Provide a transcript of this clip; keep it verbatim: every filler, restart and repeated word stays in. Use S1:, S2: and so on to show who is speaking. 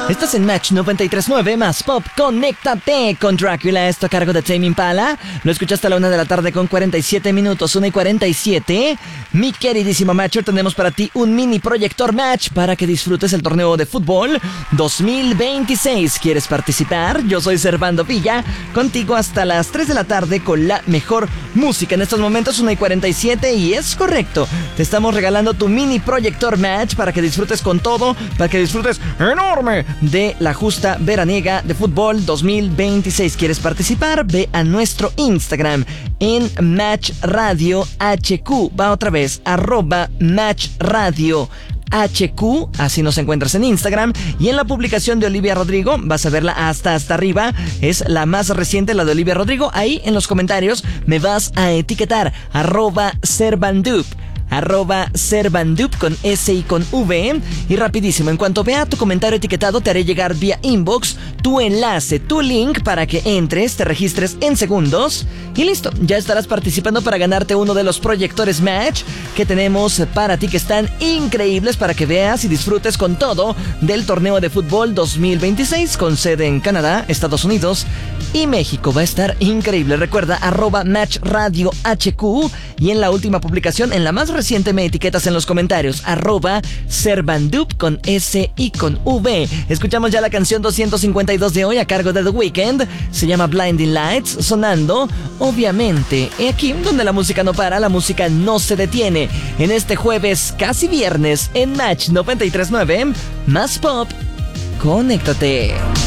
S1: Estás en Match noventa y tres punto nueve más Pop. Conéctate con Drácula, esto a cargo de Tame Impala. Lo escuchaste a la una de la tarde con cuarenta y siete minutos, una y cuarenta y siete. Mi queridísimo Matcher, tenemos para ti un mini proyector Match para que disfrutes el torneo de fútbol dos mil veintiséis. ¿Quieres participar? Yo soy Servando Villa, contigo hasta las tres de la tarde con la mejor música. En estos momentos una y cuarenta y siete y es correcto. Te estamos regalando tu mini proyector Match para que disfrutes con todo, para que disfrutes enorme de la justa veraniega de fútbol dos mil veintiséis. ¿Quieres participar? Ve a nuestro Instagram en Match Radio H Q. Va otra vez, arroba Match Radio H Q, así nos encuentras en Instagram. Y en la publicación de Olivia Rodrigo, vas a verla hasta hasta arriba, es la más reciente, la de Olivia Rodrigo. Ahí en los comentarios me vas a etiquetar, arroba Servandup, arroba Servandup con S y con V. Y rapidísimo, en cuanto vea tu comentario etiquetado, te haré llegar vía inbox tu enlace, tu link para que entres, te registres en segundos y listo, ya estarás participando para ganarte uno de los proyectores Match que tenemos para ti, que están increíbles para que veas y disfrutes con todo del torneo de fútbol dos mil veintiséis con sede en Canadá, Estados Unidos y México. Va a estar increíble. Recuerda, arroba Match Radio H Q, y en la última publicación, en la más reciente, me etiquetas en los comentarios, arroba Servandup con S y con V. Escuchamos ya la canción doscientos cincuenta y dos de hoy a cargo de The Weeknd. Se llama Blinding Lights, sonando obviamente aquí donde la música no para, la música no se detiene. En este jueves, casi viernes, en Match noventa y tres punto nueve, más Pop. Conéctate.